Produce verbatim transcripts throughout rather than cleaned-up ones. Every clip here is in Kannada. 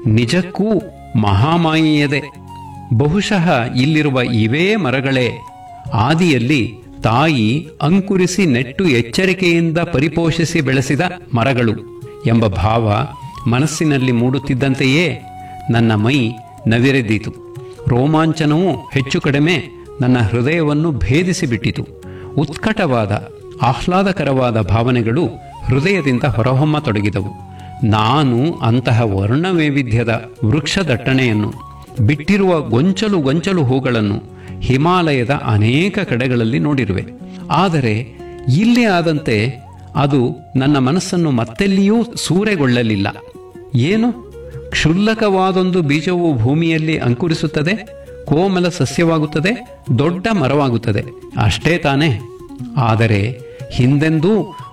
ನಿಜಕ್ಕೂ ಮಹಾಮಾಯೆಯದೆ. ಬಹುಶಃ ಇಲ್ಲಿರುವ ಇವೇ ಮರಗಳೇ ಆದಿಯಲ್ಲಿ ತಾಯಿ ಅಂಕುರಿಸಿ ನೆಟ್ಟು ಎಚ್ಚರಿಕೆಯಿಂದ ಪರಿಪೋಷಿಸಿ ಬೆಳೆಸಿದ ಮರಗಳು ಎಂಬ ಭಾವ ಮನಸ್ಸಿನಲ್ಲಿ ಮೂಡುತ್ತಿದ್ದಂತೆಯೇ ನನ್ನ ಮೈ ನವಿರೆದ್ದಿತು. ರೋಮಾಂಚನವೂ ಹೆಚ್ಚು ಕಡಿಮೆ ನನ್ನ ಹೃದಯವನ್ನು ಭೇದಿಸಿಬಿಟ್ಟಿತು. ಉತ್ಕಟವಾದ ಆಹ್ಲಾದಕರವಾದ ಭಾವನೆಗಳು ಹೃದಯದಿಂದ ಹೊರಹೊಮ್ಮತೊಡಗಿದವು. ನಾನು ಅಂತಹ ವರ್ಣವೈವಿಧ್ಯದ ವೃಕ್ಷದಟ್ಟಣೆಯನ್ನು, ಬಿಟ್ಟಿರುವ ಗೊಂಚಲು ಗೊಂಚಲು ಹೂಗಳನ್ನು ಹಿಮಾಲಯದ ಅನೇಕ ಕಡೆಗಳಲ್ಲಿ ನೋಡಿರುವೆ. ಆದರೆ ಇಲ್ಲಿ ಆದಂತೆ ಅದು ನನ್ನ ಮನಸ್ಸನ್ನು ಮತ್ತೆಲ್ಲಿಯೂ ಸೂರೆಗೊಳ್ಳಲಿಲ್ಲ. ಏನು ಕ್ಷುಲ್ಲಕವಾದೊಂದು ಬೀಜವು ಭೂಮಿಯಲ್ಲಿ ಅಂಕುರಿಸುತ್ತದೆ, ಕೋಮಲ ಸಸ್ಯವಾಗುತ್ತದೆ, ದೊಡ್ಡ ಮರವಾಗುತ್ತದೆ, ಅಷ್ಟೇ ತಾನೇ. ಆದರೆ ಹಿಂದೆಂದೂ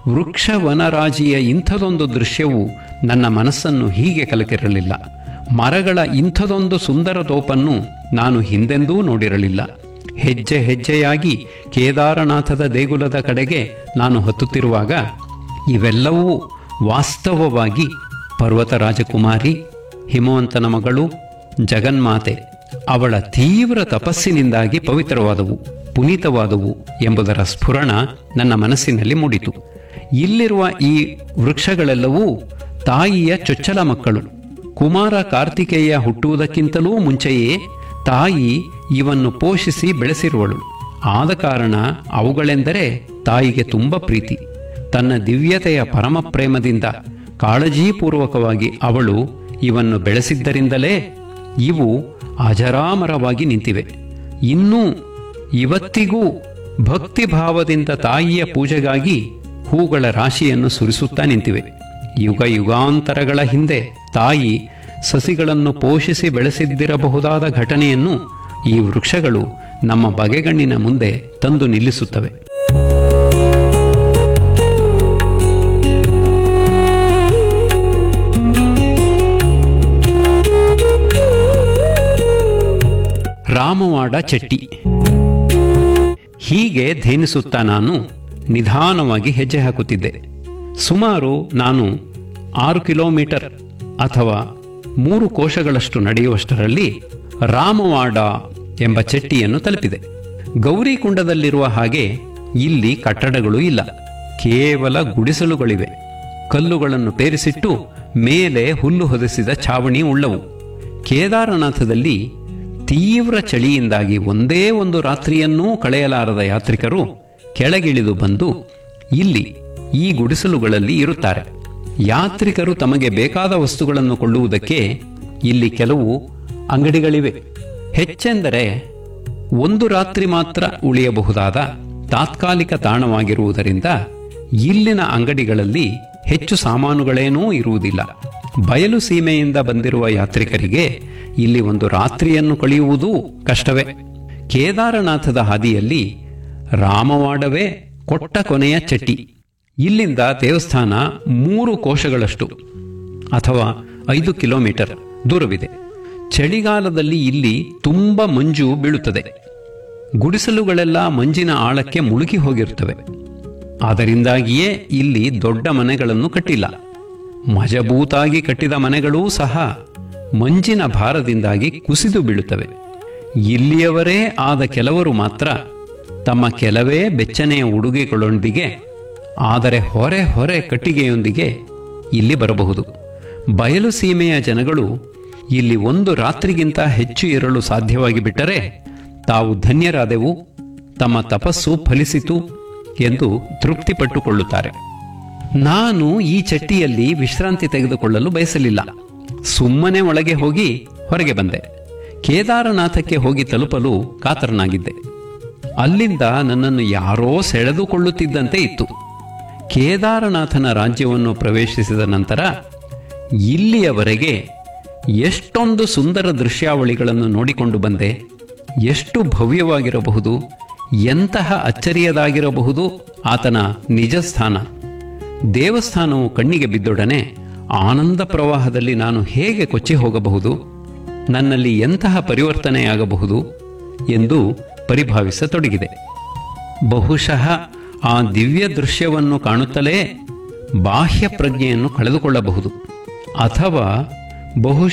ವೃಕ್ಷವನರಾಜಿಯ ಇಂಥದೊಂದು ದೃಶ್ಯವು ನನ್ನ ಮನಸ್ಸನ್ನು ಹೀಗೆ ಕಲಕಿರಲಿಲ್ಲ. ಮರಗಳ ಇಂಥದೊಂದು ಸುಂದರ ತೋಪನ್ನು ನಾನು ಹಿಂದೆಂದೂ ನೋಡಿರಲಿಲ್ಲ. ಹೆಜ್ಜೆ ಹೆಜ್ಜೆಯಾಗಿ ಕೇದಾರನಾಥದ ದೇಗುಲದ ಕಡೆಗೆ ನಾನು ಹತ್ತುತ್ತಿರುವಾಗ ಇವೆಲ್ಲವೂ ವಾಸ್ತವವಾಗಿ ಪರ್ವತ ರಾಜಕುಮಾರಿ, ಹಿಮವಂತನ ಮಗಳು, ಜಗನ್ಮಾತೆ ಅವಳ ತೀವ್ರ ತಪಸ್ಸಿನಿಂದಾಗಿ ಪವಿತ್ರವಾದವು, ಪುನೀತವಾದವು ಎಂಬುದರ ಸ್ಫುರಣ ನನ್ನ ಮನಸ್ಸಿನಲ್ಲಿ ಮೂಡಿತು. ಇಲ್ಲಿರುವ ಈ ವೃಕ್ಷಗಳೆಲ್ಲವೂ ತಾಯಿಯ ಚೊಚ್ಚಲ ಮಕ್ಕಳು. ಕುಮಾರ ಕಾರ್ತಿಕೇಯ ಹುಟ್ಟುವುದಕ್ಕಿಂತಲೂ ಮುಂಚೆಯೇ ತಾಯಿ ಇವನ್ನು ಪೋಷಿಸಿ ಬೆಳೆಸಿರುವಳು. ಆದ ಕಾರಣ ಅವುಗಳೆಂದರೆ ತಾಯಿಗೆ ತುಂಬ ಪ್ರೀತಿ. ತನ್ನ ದಿವ್ಯತೆಯ ಪರಮ ಪ್ರೇಮದಿಂದ ಕಾಳಜೀಪೂರ್ವಕವಾಗಿ ಅವಳು ಇವನ್ನು ಬೆಳೆಸಿದ್ದರಿಂದಲೇ ಇವು ಅಜರಾಮರವಾಗಿ ನಿಂತಿವೆ. ಇನ್ನೂ ಇವತ್ತಿಗೂ ಭಕ್ತಿಭಾವದಿಂದ ತಾಯಿಯ ಪೂಜೆಗಾಗಿ ಹೂಗಳ ರಾಶಿಯನ್ನು ಸುರಿಸುತ್ತಾ ನಿಂತಿವೆ. ಯುಗ ಯುಗಾಂತರಗಳ ಹಿಂದೆ ತಾಯಿ ಸಸಿಗಳನ್ನು ಪೋಷಿಸಿ ಬೆಳೆಸಿದ್ದಿರಬಹುದಾದ ಘಟನೆಯನ್ನು ಈ ವೃಕ್ಷಗಳು ನಮ್ಮ ಬಗೆಗಣ್ಣಿನ ಮುಂದೆ ತಂದು ನಿಲ್ಲಿಸುತ್ತವೆ. ರಾಮವಾಡ ಚೆಟ್ಟಿ. ಹೀಗೆ ಧೇನಿಸುತ್ತಾ ನಾನು ನಿಧಾನವಾಗಿ ಹೆಜ್ಜೆ ಹಾಕುತ್ತಿದ್ದೆ. ಸುಮಾರು ನಾನು ಆರು ಕಿಲೋಮೀಟರ್ ಅಥವಾ ಮೂರು ಕೋಶಗಳಷ್ಟು ನಡೆಯುವಷ್ಟರಲ್ಲಿ ರಾಮವಾಡ ಎಂಬ ಚೆಟ್ಟಿಯನ್ನು ತಲುಪಿದೆ. ಗೌರಿಕುಂಡದಲ್ಲಿರುವ ಹಾಗೆ ಇಲ್ಲಿ ಕಟ್ಟಡಗಳು ಇಲ್ಲ, ಕೇವಲ ಗುಡಿಸಲುಗಳಿವೆ. ಕಲ್ಲುಗಳನ್ನು ಪೇರಿಸಿಟ್ಟು ಮೇಲೆ ಹುಲ್ಲು ಹೊದಿಸಿದ ಛಾವಣಿ ಉಳ್ಳವು. ಕೇದಾರನಾಥದಲ್ಲಿ ತೀವ್ರ ಚಳಿಯಿಂದಾಗಿ ಒಂದೇ ಒಂದು ರಾತ್ರಿಯನ್ನೂ ಕಳೆಯಲಾರದ ಯಾತ್ರಿಕರು ಕೆಳಗಿಳಿದು ಬಂದು ಇಲ್ಲಿ ಈ ಗುಡಿಸಲುಗಳಲ್ಲಿ ಇರುತ್ತಾರೆ. ಯಾತ್ರಿಕರು ತಮಗೆ ಬೇಕಾದ ವಸ್ತುಗಳನ್ನು ಕೊಳ್ಳುವುದಕ್ಕೆ ಇಲ್ಲಿ ಕೆಲವು ಅಂಗಡಿಗಳಿವೆ. ಹೆಚ್ಚೆಂದರೆ ಒಂದು ರಾತ್ರಿ ಮಾತ್ರ ಉಳಿಯಬಹುದಾದ ತಾತ್ಕಾಲಿಕ ತಾಣವಾಗಿರುವುದರಿಂದ ಇಲ್ಲಿನ ಅಂಗಡಿಗಳಲ್ಲಿ ಹೆಚ್ಚು ಸಾಮಾನುಗಳೇನೂ ಇರುವುದಿಲ್ಲ. ಬಯಲು ಸೀಮೆಯಿಂದ ಬಂದಿರುವ ಯಾತ್ರಿಕರಿಗೆ ಇಲ್ಲಿ ಒಂದು ರಾತ್ರಿಯನ್ನು ಕಳೆಯುವುದೂ ಕಷ್ಟವೇ. ಕೇದಾರನಾಥದ ಹಾದಿಯಲ್ಲಿ ರಾಮವಾಡವೇ ಕೊಟ್ಟ ಕೊನೆಯ ಚೆಟ್ಟಿ. ಇಲ್ಲಿಂದ ದೇವಸ್ಥಾನ ಮೂರು ಕೋಶಗಳಷ್ಟು ಅಥವಾ ಐದು ಕಿಲೋಮೀಟರ್ ದೂರವಿದೆ. ಚಳಿಗಾಲದಲ್ಲಿ ಇಲ್ಲಿ ತುಂಬ ಮಂಜು ಬೀಳುತ್ತದೆ. ಗುಡಿಸಲುಗಳೆಲ್ಲ ಮಂಜಿನ ಆಳಕ್ಕೆ ಮುಳುಗಿ ಹೋಗಿರುತ್ತವೆ. ಅದರಿಂದಾಗಿಯೇ ಇಲ್ಲಿ ದೊಡ್ಡ ಮನೆಗಳನ್ನು ಕಟ್ಟಿಲ್ಲ. ಮಜಬೂತಾಗಿ ಕಟ್ಟಿದ ಮನೆಗಳೂ ಸಹ ಮಂಜಿನ ಭಾರದಿಂದಾಗಿ ಕುಸಿದು ಬೀಳುತ್ತವೆ. ಇಲ್ಲಿಯವರೇ ಆದ ಕೆಲವರು ಮಾತ್ರ ತಮ್ಮ ಕೆಲವೇ ಬೆಚ್ಚನೆಯ ಉಡುಗೆಗಳೊಂದಿಗೆ, ಆದರೆ ಹೊರೆ ಹೊರೆ ಕಟ್ಟಿಗೆಯೊಂದಿಗೆ ಇಲ್ಲಿ ಬರಬಹುದು. ಬಯಲು ಸೀಮೆಯ ಜನಗಳು ಇಲ್ಲಿ ಒಂದು ರಾತ್ರಿಗಿಂತ ಹೆಚ್ಚು ಇರಲು ಸಾಧ್ಯವಾಗಿ ಬಿಟ್ಟರೆ ತಾವು ಧನ್ಯರಾದೆವು, ತಮ್ಮ ತಪಸ್ಸು ಫಲಿಸಿತು ಎಂದು ತೃಪ್ತಿಪಟ್ಟುಕೊಳ್ಳುತ್ತಾರೆ. ನಾನು ಈ ಚಟ್ಟಿಯಲ್ಲಿ ವಿಶ್ರಾಂತಿ ತೆಗೆದುಕೊಳ್ಳಲು ಬಯಸಲಿಲ್ಲ. ಸುಮ್ಮನೆ ಒಳಗೆ ಹೋಗಿ ಹೊರಗೆ ಬಂದೆ. ಕೇದಾರನಾಥಕ್ಕೆ ಹೋಗಿ ತಲುಪಲು ಕಾತರನಾಗಿದ್ದೆ. ಅಲ್ಲಿಂದ ನನ್ನನ್ನು ಯಾರೋ ಸೆಳೆದುಕೊಳ್ಳುತ್ತಿದ್ದಂತೆ ಇತ್ತು. ಕೇದಾರನಾಥನ ರಾಜ್ಯವನ್ನು ಪ್ರವೇಶಿಸಿದ ನಂತರ ಇಲ್ಲಿಯವರೆಗೆ ಎಷ್ಟೊಂದು ಸುಂದರ ದೃಶ್ಯಾವಳಿಗಳನ್ನು ನೋಡಿಕೊಂಡು ಬಂದೆ. ಎಷ್ಟು ಭವ್ಯವಾಗಿರಬಹುದು, ಎಂತಹ ಅಚ್ಚರಿಯದಾಗಿರಬಹುದು ಆತನ ನಿಜ ಸ್ಥಾನ. ದೇವಸ್ಥಾನವು ಕಣ್ಣಿಗೆ ಬಿದ್ದೊಡನೆ ಆನಂದ ಪ್ರವಾಹದಲ್ಲಿ ನಾನು ಹೇಗೆ ಕೊಚ್ಚಿ ಹೋಗಬಹುದು, ನನ್ನಲ್ಲಿ ಎಂತಹ ಪರಿವರ್ತನೆಯಾಗಬಹುದು ಎಂದು ಪರಿಭಾವಿಸತೊಡಗಿದೆ. ಬಹುಶಃ ಆ ದಿವ್ಯ ದೃಶ್ಯವನ್ನು ಕಾಣುತ್ತಲೇ ಬಾಹ್ಯ ಪ್ರಜ್ಞೆಯನ್ನು ಕಳೆದುಕೊಳ್ಳಬಹುದು, ಅಥವಾ ಬಹುಶಃ